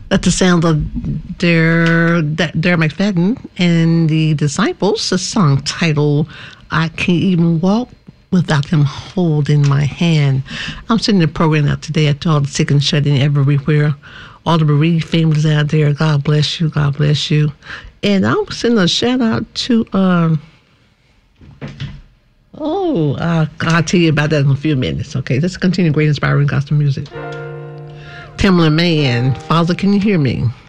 That's the sound of Darren McFadden and the Disciples, a song titled I Can't Even Walk Without Him Holding My Hand. I'm sending the program out today to all the sick and shut in everywhere, all the bereaved families out there. God bless you. God bless you. And I'm sending a shout out to, I'll tell you about that in a few minutes. Okay, let's continue great inspiring gospel music. Timberland Man, Father, can you hear me?